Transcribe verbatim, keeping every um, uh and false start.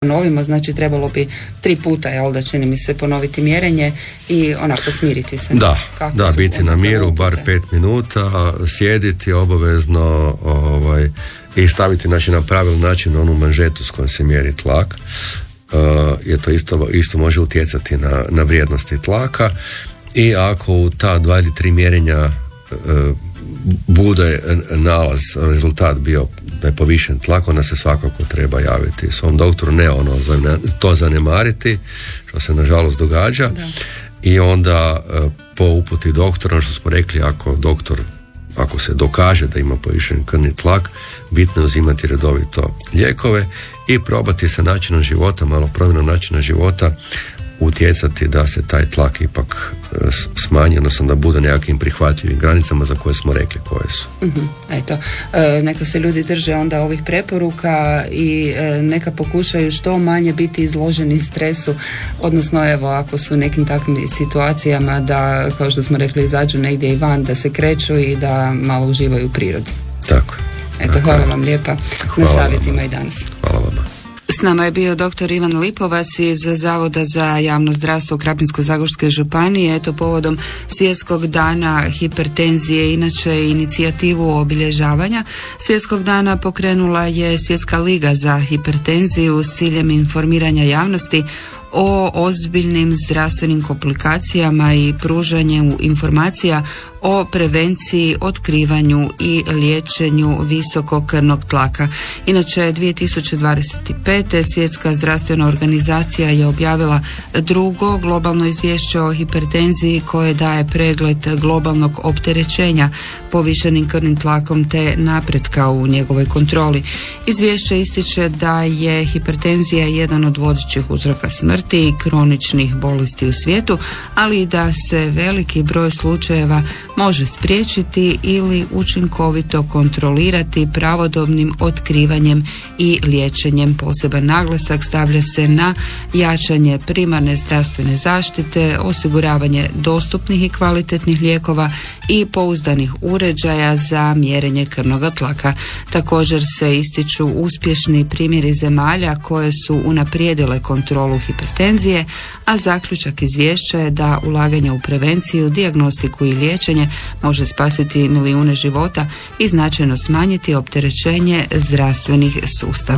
ponovimo, znači trebalo bi tri puta, jel da, čini mi se, ponoviti mjerenje i onako smiriti se. Da, da, biti na miru bar pet minuta, sjediti obavezno ovaj, i staviti, znači, na pravilan način onu manžetu s kojom se mjeri tlak. Uh, jer to isto, isto može utjecati na, na vrijednosti tlaka, i ako u ta dva ili tri mjerenja uh, bude nalaz, rezultat bio da je povišen tlak, onda se svakako treba javiti svom doktoru, ne ono to zanemariti, što se nažalost događa. Da. I onda uh, po uputi doktora, ono što smo rekli, ako doktor ako se dokaže da ima povišen krvni tlak, bitno je uzimati redovito lijekove i probati sa načinom života, malo promjenom načina života, utjecati da se taj tlak ipak smanji, odnosno da bude nekakvim prihvatljivim granicama za koje smo rekli koje su. Mm-hmm. Eto, e, neka se ljudi drže onda ovih preporuka i e, neka pokušaju što manje biti izloženi stresu, odnosno evo, ako su u nekim takvim situacijama da, kao što smo rekli, izađu negdje i van, da se kreću i da malo uživaju u prirodi. Tako. Eto, tako. Hvala vam lijepa hvala na savjetima vama. I danas. Hvala vama. S nama je bio doktor Ivan Lipovac iz Zavoda za javno zdravstvo Krapinsko-zagorske županije. Eto, povodom Svjetskog dana hipertenzije, inače inicijativu obilježavanja Svjetskog dana pokrenula je Svjetska liga za hipertenziju s ciljem informiranja javnosti o ozbiljnim zdravstvenim komplikacijama i pružanju informacija o prevenciji, otkrivanju i liječenju visokog krvnog tlaka. Inače, dvije tisuće dvadeset pete. Svjetska zdravstvena organizacija je objavila drugo globalno izvješće o hipertenziji koje daje pregled globalnog opterećenja povišenim krvnim tlakom te napretka u njegovoj kontroli. Izvješće ističe da je hipertenzija jedan od vodećih uzroka smrti i kroničnih bolesti u svijetu, ali i da se veliki broj slučajeva može spriječiti ili učinkovito kontrolirati pravodobnim otkrivanjem i liječenjem. Poseban naglasak stavlja se na jačanje primarne zdravstvene zaštite, osiguravanje dostupnih i kvalitetnih lijekova i pouzdanih uređaja za mjerenje krvnog tlaka. Također se ističu uspješni primjeri zemalja koje su unaprijedile kontrolu hipertenzije, a zaključak izvješća je da ulaganje u prevenciju, dijagnostiku i liječenje može spasiti milijune života i značajno smanjiti opterećenje zdravstvenih sustava.